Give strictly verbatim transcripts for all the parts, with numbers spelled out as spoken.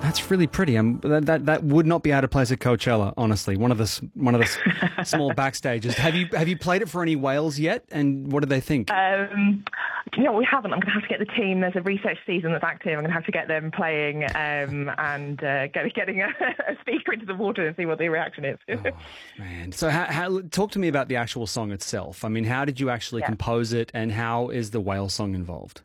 That's really pretty. Um, that, that that would not be out of place at Coachella, honestly. One of the s- one of the s- small backstages. Have you have you played it for any whales yet? And what do they think? Um, you know, we haven't. I'm going to have to get the team. There's a research season that's active. I'm going to have to get them playing um, and uh, get, getting a, a speaker into the water and see what the reaction is. Oh, man. So how, how, talk to me about the actual song itself. I mean, how did you actually Yeah. compose it, and how is the whale song involved?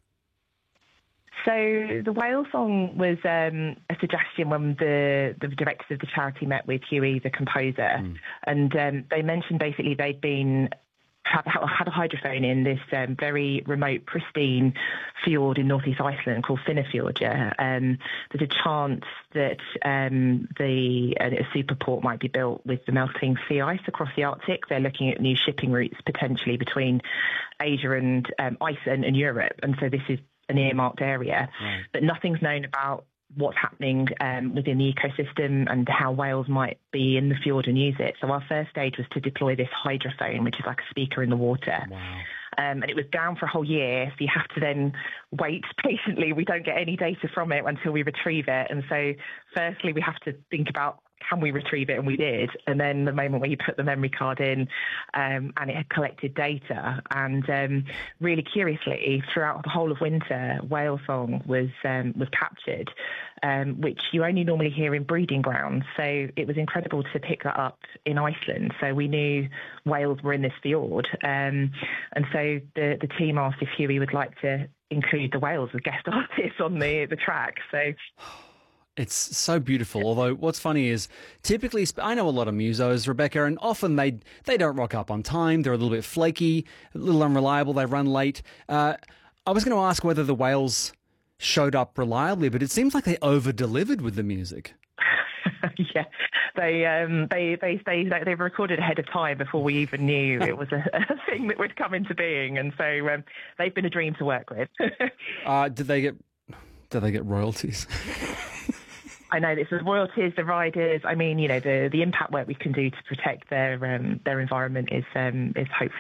So the whale song was um, a suggestion when the, the directors of the charity met with Huey, the composer, mm. and um, they mentioned basically they'd been had, had a hydrophone in this um, very remote, pristine fjord in northeast Iceland called Finnafjordur. Um, there's a chance that um, the uh, a superport might be built with the melting sea ice across the Arctic. They're looking at new shipping routes potentially between Asia and um, Iceland and Europe, and so this is an earmarked area, right. But nothing's known about what's happening um, within the ecosystem and how whales might be in the fjord and use it. So our first stage was to deploy this hydrophone, which is like a speaker in the water. Wow. Um, and it was down for a whole year, so you have to then wait patiently. We don't get any data from it until we retrieve it. And so firstly, we have to think about, can we retrieve it? And we did. And then the moment where you put the memory card in um, and it had collected data. And um, really curiously, throughout the whole of winter, whale song was um, was captured, um, which you only normally hear in breeding grounds. So it was incredible to pick that up in Iceland. So we knew whales were in this fjord. Um, and so the, the team asked if Huey would like to include the whales as guest artists on the, the track. So... It's so beautiful. Although what's funny is typically, I know a lot of musos, Rebecca, and often they they don't rock up on time. They're a little bit flaky, a little unreliable. They run late. Uh, I was going to ask whether the whales showed up reliably, but it seems like they over-delivered with the music. Yeah, they um, they they they they recorded ahead of time before we even knew it was a, a thing that would come into being, and so um, they've been a dream to work with. uh, did they get did they get royalties? I know this is royalties, the riders. I mean, you know, the the impact work we can do to protect their um, their environment is um, is hopefully